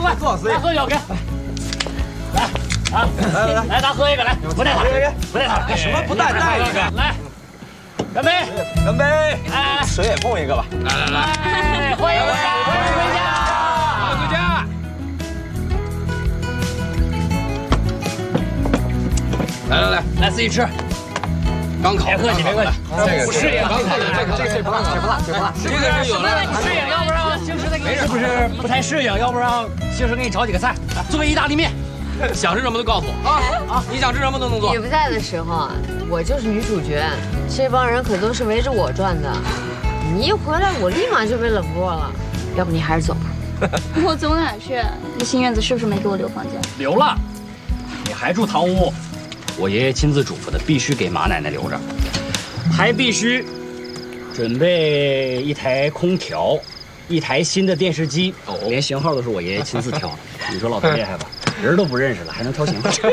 坐，司仪。 喝酒给。来，啊，来，咱喝一个，来，不带他，不带他， 什么不带带一个？ 来，干杯！ 干杯！ 来， 水也碰一个吧。 来，欢迎回家，欢迎回家， 欢迎回家。来， 来自己吃。 刚烤， 别客气，别客气。 不适应，刚烤的， 这个水不辣，水不辣，水不辣。 这个有了， 不适应，要不让星驰再给你，是不是不太适应？要不让星驰给你炒几个菜，做个意大利面。 想吃什么都告诉我啊！你想吃什么都能做。 你不在的时候啊，我就是女主角，这帮人可都是围着我转的。你一回来，我立马就被冷落了。要不你还是走吧。 我走哪去？这新院子是不是没给我留房间？ 留了，你还住堂屋。我爷爷亲自嘱咐的，必须给马奶奶留着，还必须准备一台空调，一台新的电视机，连型号都是我爷爷亲自挑的。你说老头厉害吧？人都不认识了，还能挑型号。